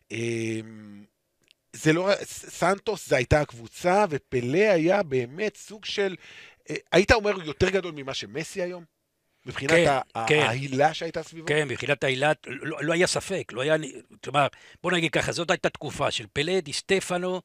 זה לא, סנטוס זה הייתה הקבוצה, ופלה היה באמת סוג של, היית אומר יותר גדול ממה שמסי היום? מבחינת כן, כן, ההילה שהייתה סביבו? כן, מבחינת העילה, לא היה ספק, לא היה, כלומר, בוא נגיד ככה, זאת הייתה תקופה של פלה, די סטפנו,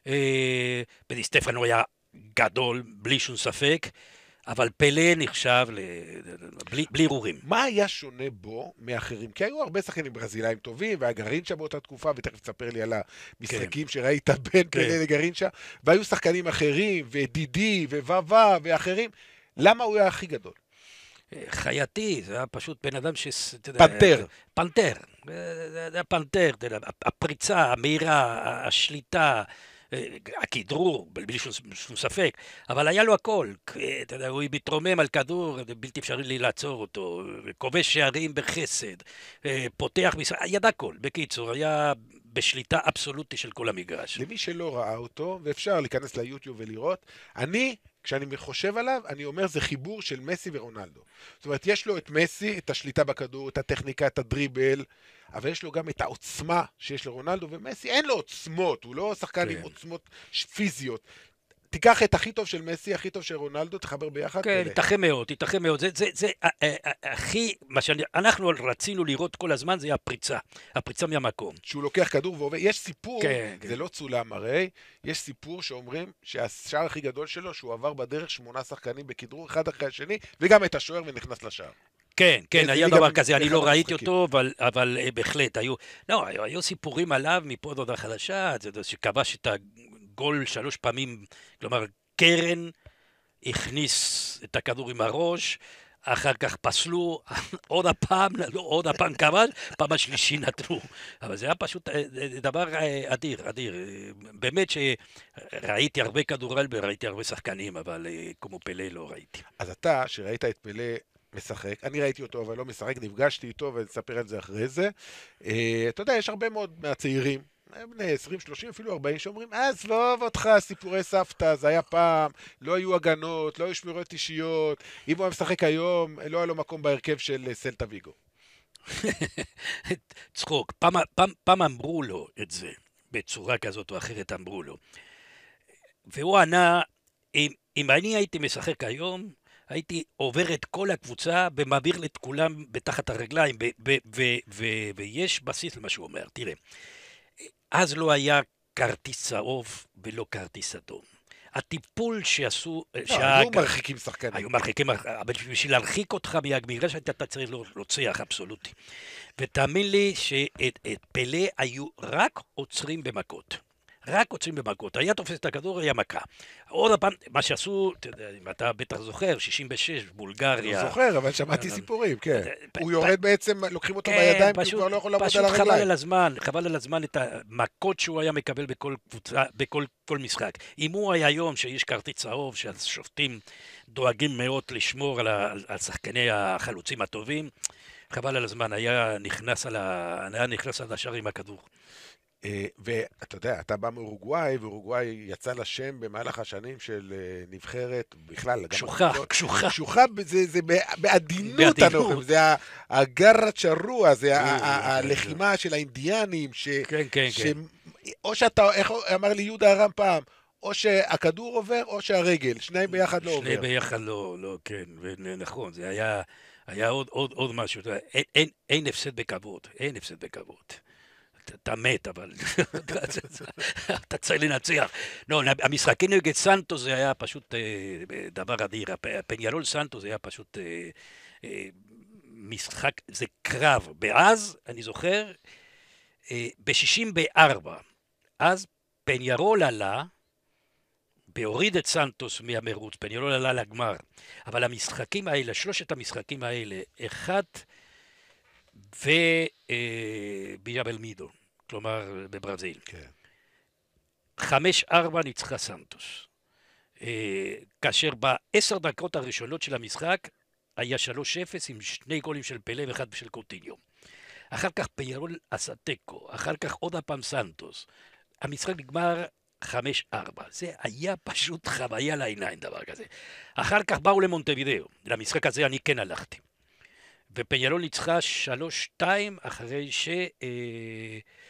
ודי סטפנו היה גדול, בלי שום ספק, אבל פלה נחשב בלי ערעורים. מה היה שונה בו מאחרים? כי היו הרבה שחקנים ברזילאים טובים, והיה גרינצ'ה באותה תקופה, ותכף תספר לי על כן, המשחקים שראית בין כן. פלה לגרינצ'ה, והיו שחקנים אחרים, ודידי, וואווה, ואחרים. למה הוא היה הכי גדול? חייתי, זה היה פשוט בן אדם פנתר. פנתר, זה היה פנתר, אתה יודע, הפריצה, המהירה, השליטה, הכדרור, בלי שום ספק, אבל היה לו הכל, אתה יודע, הוא מתרומם על כדור, בלתי אפשרי לי לעצור אותו, כובש שערים בחסד, פותח, ידע הכל, בקיצור, היה בשליטה אבסולוטית של כל המגרש. למי שלא ראה אותו, ואפשר להיכנס ליוטיוב ולראות, כשאני חושב עליו, אני אומר זה חיבור של מסי ורונלדו. זאת אומרת, יש לו את מסי, את השליטה בכדור, את הטכניקה, את הדריבל, אבל יש לו גם את העוצמה שיש לרונלדו, ומסי אין לו עוצמות, הוא לא שחקן עם כן. עוצמות פיזיות. תיקח את הכי טוב של מסי, הכי טוב של רונלדו, תחבר ביחד, כן, פלא. ייתכן מאוד, ייתכן מאוד. זה הכי, מה שאנחנו רצינו לראות כל הזמן, זה הפריצה מהמקום. שהוא לוקח כדור ועובר, יש סיפור, כן, זה כן. לא צולם הרי, יש סיפור שאומרים שהשער הכי גדול שלו, שהוא עבר בדרך 8 שחקנים בכדרור, אחד אחרי השני, וגם את השוער ונכנס לשער. כן, כן, זה היה ליגה דבר כזה, אני באחד לא ראיתי המשחקים. אותו, אבל בהחלט, היו סיפורים עליו מפה עד הודעה חדשה, שכבש את הגול 3 פעמים, כלומר, קרן הכניס את הכדור עם הראש, אחר כך פסלו, עוד הפעם כבש, פעם השלישי נתנו. אבל זה היה פשוט דבר אדיר, אדיר. באמת שראיתי הרבה כדורגל וראיתי הרבה שחקנים, אבל כמו פלא לא ראיתי. אז אתה, שראית את פלא משחק, אני ראיתי אותו אבל לא משחק, נפגשתי איתו ונספר על זה אחרי זה. אתה יודע, יש הרבה מאוד מהצעירים, בני 20, 30, אפילו 40, שאומרים, עזוב אותך, סיפורי סבתא, זה היה פעם, לא היו הגנות, לא היו שמירות אישיות, אם הוא היה משחק היום, לא היה לו מקום בהרכב של סלטה ויגו. צחוק, פעם אמרו לו את זה, בצורה כזאת או אחרת אמרו לו. והוא ענה, אם אני הייתי משחק היום, הייתי עובר את כל הקבוצה ומעביר את כולם בתחת הרגליים, ויש בסיס למה שהוא אומר. תראה, אז לא היה כרטיס צהוב ולא כרטיס אדום. הטיפול שעשו... לא, היו מרחיקים שחקנים. היו מרחיקים, אבל בשביל להרחיק אותך מהמגרש אתה צריך רוצח אבסולוטי. ותאמין לי שאת פלא היו רק עוצרים במכות. רק עוצרים במכות. היה תופס את הכדור, היה מכה. עוד הפעם, מה שעשו, אם אתה בטח זוכר, 66, בולגריה. לא זוכר, אבל שמעתי סיפורים, כן. הוא יורד בעצם, לוקחים אותו כן, בידיים, כי הוא כבר לא יכול לעמוד על פשוט הרגליים. חבל על הזמן את המכות שהוא היה מקבל בכל קבוצה, בכל משחק. אם הוא היה היום שיש כרטיס צהוב, שהשופטים דואגים מאוד לשמור על שחקני החלוצים הטובים, חבל על הזמן, היה נכנס על השער עם הכדור. ואתה יודע, אתה בא מאורוגוואי, ואורוגוואי יצא לשם במהלך השנים של נבחרת, בכלל, קשוחה, קשוחה. קשוחה זה בעדינות הנוחם, זה הגרה צ'רוע, זה הלחימה של האינדיאנים, כן, כן, כן. או שאתה, איך אמר לי יהודה הרם פעם, או שהכדור עובר, או שהרגל, שניהם ביחד לא עובר. שניהם ביחד לא, כן, נכון, זה היה עוד משהו, אין הפסד בכבוד, אין הפסד בכבוד. אתה מת, אבל אתה צריך לנצח. לא, המשחקים נגד סנטו זה היה פשוט דבר אדיר. פניארול סנטו זה היה פשוט משחק, זה קרב. ואז, אני זוכר, ב-64, אז פניארול עלה, והוריד את סנטוס מהמרוץ, פניארול עלה לגמר. אבל המשחקים האלה, שלושת המשחקים האלה, אחד וביאבלמידו, כלומר בברזיל. כן. 5-4 ניצחה סנטוס. כאשר ב10 דקות הראשונות של המשחק היה 3-0 עם 2 גולים של פלא ואחד של קוטיניו. אחר כך פיירול עשה תיקו, אחר כך עוד הפעם סנטוס. המשחק נגמר 5-4. זה היה פשוט חוויה לעיניים דבר כזה. אחר כך באו למונטווידאו. למשחק הזה אני כן הלכתי. ופניארול ניצחה 3-2 אחרי